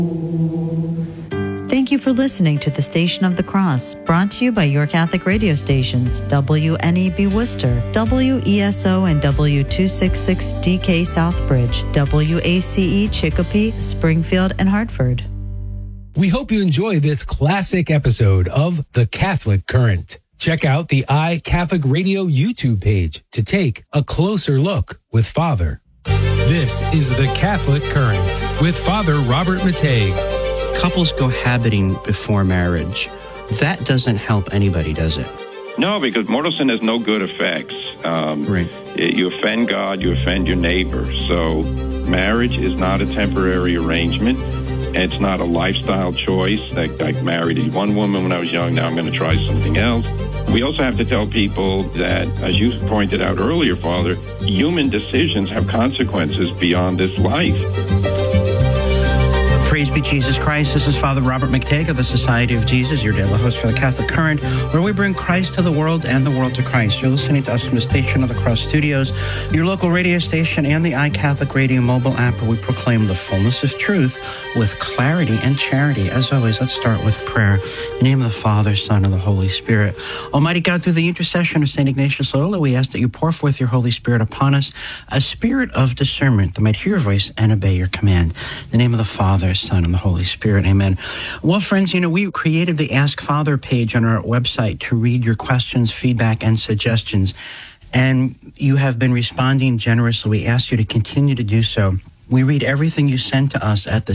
Thank you for listening to the Station of the Cross, brought to you by your Catholic radio stations, WNEB Worcester, WESO and W266DK Southbridge, WACE Chicopee, Springfield, and Hartford. We hope you enjoy this classic episode of The Catholic Current. Check out the iCatholic Radio YouTube page to take a closer look with Father. This is The Catholic Current with Father Robert Matei. Couples cohabiting before marriage, that doesn't help anybody, does it? No, because mortal sin has no good effects. Right. You offend God, you offend your neighbor. So marriage is not a temporary arrangement. It's not a lifestyle choice. Like I married one woman when I was young, now I'm going to try something else. We also have to tell people that, as you pointed out earlier, Father, human decisions have consequences beyond this life. Praise be Jesus Christ. This is Father Robert McTague of the Society of Jesus, your daily host for the Catholic Current, where we bring Christ to the world and the world to Christ. You're listening to us from the Station of the Cross Studios, your local radio station, and the iCatholic Radio mobile app, where we proclaim the fullness of truth with clarity and charity. As always, let's start with prayer. In the name of the Father, Son, and the Holy Spirit. Almighty God, through the intercession of St. Ignatius Loyola, we ask that you pour forth your Holy Spirit upon us, a spirit of discernment that might hear your voice and obey your command. In the name of the Father, Son, and the Holy Spirit. Amen. Well, friends, we created the Ask Father page on our website to read your questions, feedback, and suggestions. And you have been responding generously. We ask you to continue to do so. We read everything you send to us at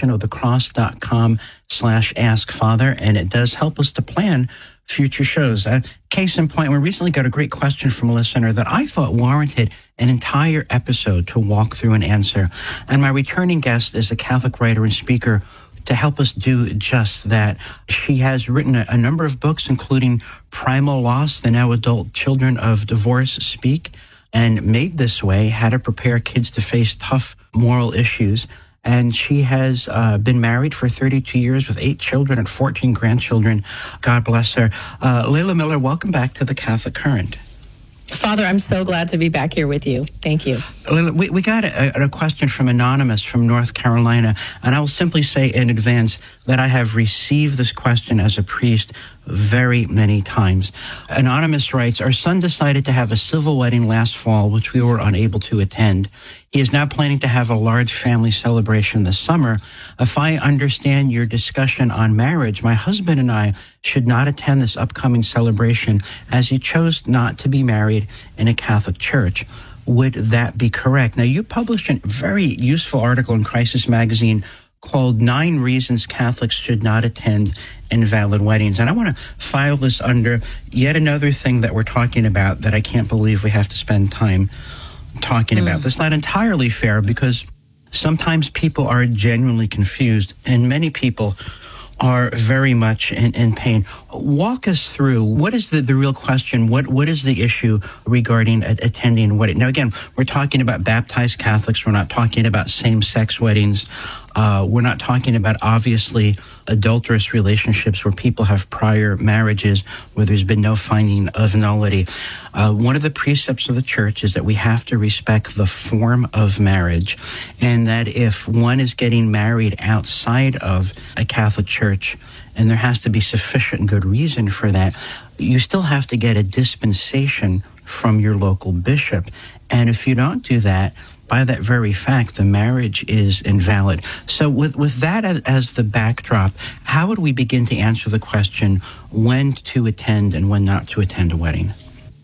thestationofthecross.com/askfather, and it does help us to plan future shows. Case in point, we recently got a great question from a listener that I thought warranted an entire episode to walk through and answer. And my returning guest is a Catholic writer and speaker to help us do just that. She has written a number of books, including Primal Loss, The Now Adult Children of Divorce Speak, and Made This Way, How to Prepare Kids to Face Tough Moral Issues. And she has been married for 32 years with 8 children and 14 grandchildren. God bless her. Layla Miller, welcome back to the Catholic Current. Father, I'm so glad to be back here with you. Thank you. Layla, we got a question from Anonymous from North Carolina, and I will simply say in advance that I have received this question as a priest very many times. Anonymous writes, our son decided to have a civil wedding last fall, which we were unable to attend. He is now planning to have a large family celebration this summer. If I understand your discussion on marriage, my husband and I should not attend this upcoming celebration as he chose not to be married in a Catholic church. Would that be correct? Now, you published a very useful article in Crisis Magazine called 9 Reasons Catholics Should Not Attend Invalid Weddings. And I want to file this under yet another thing that we're talking about that I can't believe we have to spend time talking about. That's not entirely fair because sometimes people are genuinely confused and many people are very much in pain. Walk us through, what is the real question? What is the issue regarding attending a wedding? Now, again, we're talking about baptized Catholics. We're not talking about same-sex weddings. We're not talking about, obviously, adulterous relationships where people have prior marriages where there's been no finding of nullity. One of the precepts of the church is that we have to respect the form of marriage, and that if one is getting married outside of a Catholic church, and there has to be sufficient good reason for that, you still have to get a dispensation from your local bishop. And if you don't do that, by that very fact, the marriage is invalid. So with that as the backdrop, how would we begin to answer the question when to attend and when not to attend a wedding?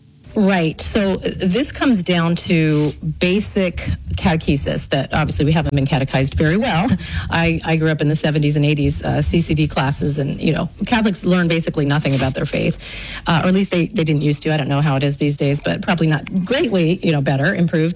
Right. So this comes down to basic catechesis that obviously we haven't been catechized very well. I grew up in the 70s and 80s CCD classes, and, Catholics learn basically nothing about their faith, or at least they didn't used to. I don't know how it is these days, but probably not greatly, better, improved.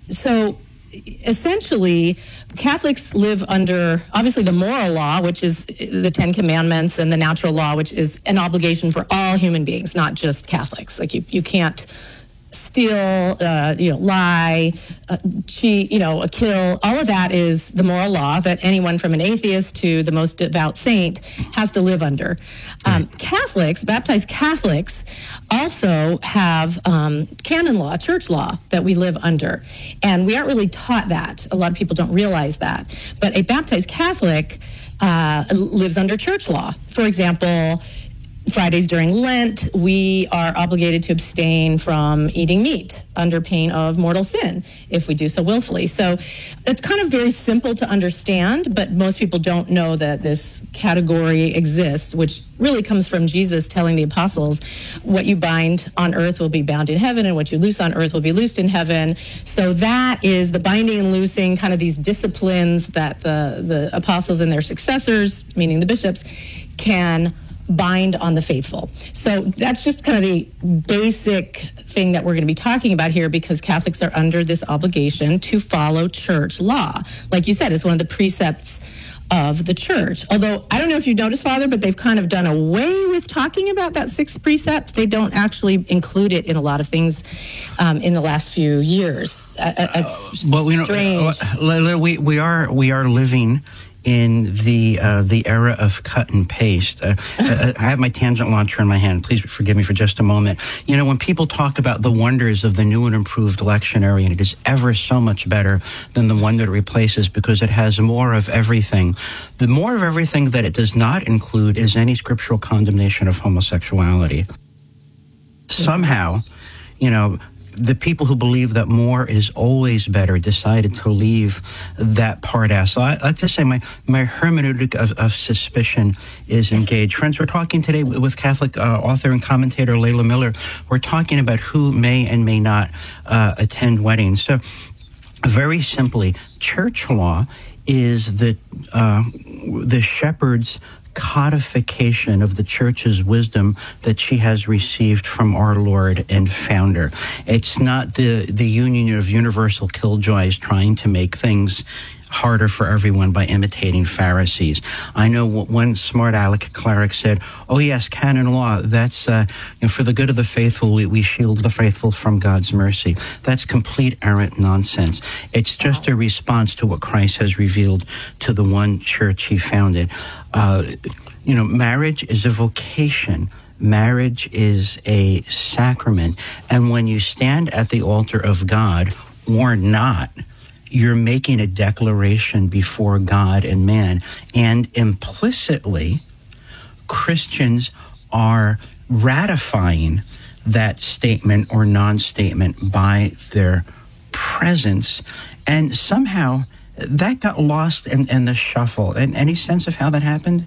So essentially, Catholics live under, obviously, the moral law, which is the 10 Commandments, and the natural law, which is an obligation for all human beings, not just Catholics. Like, you can't steal, lie, cheat, kill. All of that is the moral law that anyone from an atheist to the most devout saint has to live under. Catholics, baptized Catholics, also have canon law, church law that we live under. And we aren't really taught that. A lot of people don't realize that. But a baptized Catholic lives under church law. For example, Fridays during Lent, we are obligated to abstain from eating meat under pain of mortal sin if we do so willfully. So it's kind of very simple to understand, but most people don't know that this category exists, which really comes from Jesus telling the apostles, what you bind on earth will be bound in heaven, and what you loose on earth will be loosed in heaven. So that is the binding and loosing, kind of these disciplines that the apostles and their successors, meaning the bishops, can bind on the faithful. So that's just kind of the basic thing that we're going to be talking about here, because Catholics are under this obligation to follow church law. Like you said, it's one of the precepts of the church. Although, I don't know if you've noticed, Father, but they've kind of done away with talking about that sixth precept. They don't actually include it in a lot of things in the last few years. It's strange. We are living in the era of cut and paste. I have my tangent launcher in my hand. Please forgive me for just a moment. When people talk about the wonders of the new and improved lectionary, and it is ever so much better than the one that it replaces because it has more of everything. The more of everything that it does not include is any scriptural condemnation of homosexuality. Somehow, the people who believe that more is always better decided to leave that part out. So I like to say my hermeneutic of suspicion is engaged. Friends, we're talking today with Catholic author and commentator Layla Miller. We're talking about who may and may not attend weddings. So very simply, church law is the shepherd's codification of the church's wisdom that she has received from our Lord and founder. It's not the union of universal killjoys trying to make things harder for everyone by imitating Pharisees. I know one smart aleck cleric said, oh yes, canon law, that's for the good of the faithful, we shield the faithful from God's mercy. That's complete errant nonsense. It's just a response to what Christ has revealed to the one church he founded. Marriage is a vocation. Marriage is a sacrament. And when you stand at the altar of God, or not, you're making a declaration before God and man. And implicitly, Christians are ratifying that statement or non-statement by their presence. And somehow that got lost in the shuffle. And any sense of how that happened?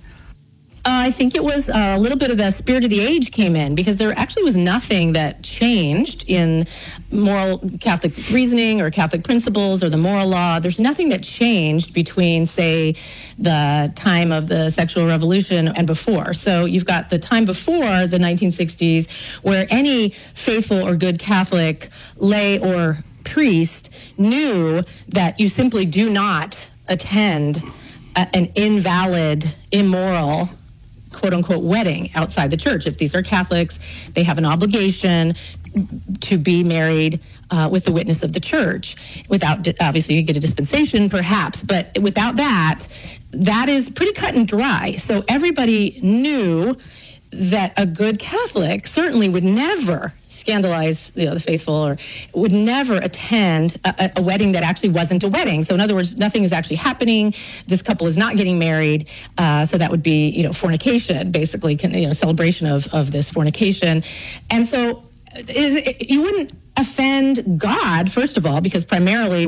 I think it was a little bit of the spirit of the age came in, because there actually was nothing that changed in moral Catholic reasoning or Catholic principles or the moral law. There's nothing that changed between, say, the time of the sexual revolution and before. So you've got the time before the 1960s, where any faithful or good Catholic lay or priest knew that you simply do not attend an invalid, immoral, quote-unquote, wedding outside the church. If these are Catholics, they have an obligation to be married with the witness of the church. Without, obviously, you get a dispensation, perhaps, but without that, that is pretty cut and dry. So everybody knew that a good Catholic certainly would never scandalize the faithful, or would never attend a wedding that actually wasn't a wedding. So in other words, nothing is actually happening. This couple is not getting married. So that would be, fornication, basically, celebration of this fornication. And so you wouldn't offend God, first of all, because primarily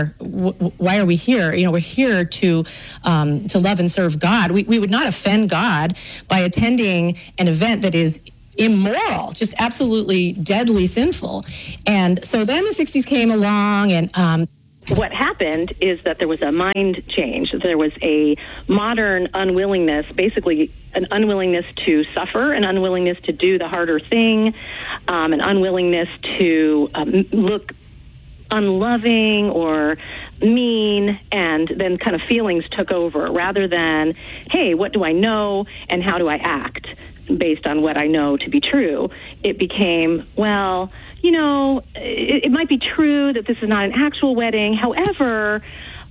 why are we here? We're here to love and serve God. We would not offend God by attending an event that is immoral, just absolutely deadly sinful. And so then the 60s came along, and what happened is that there was a mind change. There was a modern unwillingness, basically an unwillingness to suffer, an unwillingness to do the harder thing, an unwillingness to look unloving or mean, and then kind of feelings took over rather than, hey, what do I know and how do I act based on what I know to be true. It became, well, it might be true that this is not an actual wedding. However,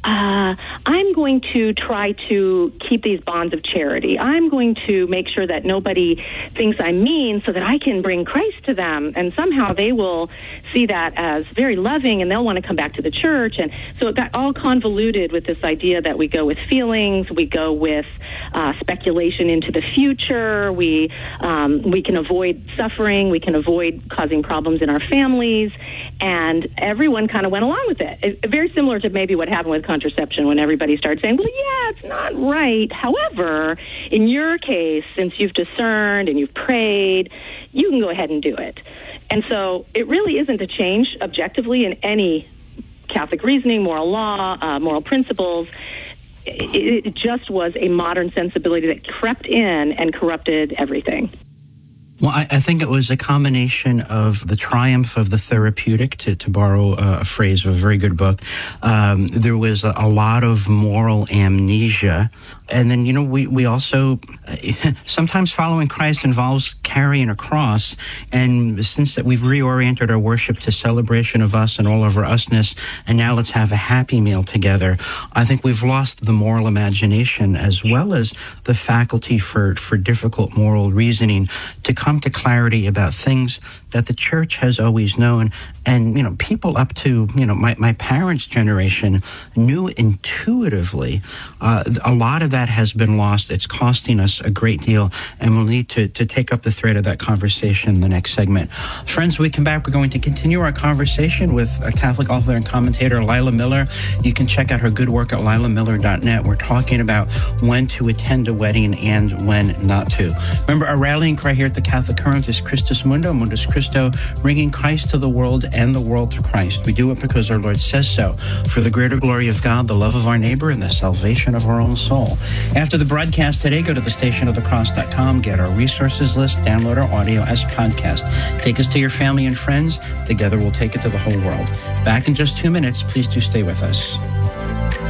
I'm going to try to keep these bonds of charity. I'm going to make sure that nobody thinks I'm mean so that I can bring Christ to them. And somehow they will see that as very loving and they'll want to come back to the church. And so it got all convoluted with this idea that we go with feelings, we go with speculation into the future, we can avoid suffering, we can avoid causing problems in our families. And everyone kind of went along with it. Very similar to maybe what happened with contraception when everybody started saying, well, yeah, it's not right. However, in your case, since you've discerned and you've prayed, you can go ahead and do it. And so it really isn't a change objectively in any Catholic reasoning, moral law, moral principles. It just was a modern sensibility that crept in and corrupted everything. Well, I think it was a combination of the triumph of the therapeutic, to borrow a phrase of a very good book. There was a lot of moral amnesia. And then, we also, sometimes following Christ involves carrying a cross. And since that we've reoriented our worship to celebration of us and all of our usness, and now let's have a happy meal together, I think we've lost the moral imagination as well as the faculty for difficult moral reasoning to come to clarity about things that the church has always known. And, people up to, my parents' generation knew intuitively. A lot of that has been lost. It's costing us a great deal, and we'll need to take up the thread of that conversation in the next segment. Friends, when we come back, we're going to continue our conversation with a Catholic author and commentator, Lila Miller. You can check out her good work at lilamiller.net. We're talking about when to attend a wedding and when not to. Remember, our rallying cry here at the Catholic Current is Christus Mundo, Mundus Christo, bringing Christ to the world and the world to Christ. We do it because our Lord says so, for the greater glory of God, the love of our neighbor, and the salvation of our own soul. After the broadcast today, go to thestationofthecross.com, get our resources list, download our audio as podcast. Take us to your family and friends. Together we'll take it to the whole world. Back in just 2 minutes. Please do stay with us.